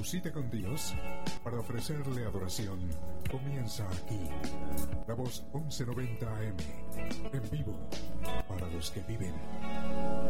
cita con Dios para ofrecerle adoración comienza aquí. La Voz 1190 AM, en vivo para los que viven.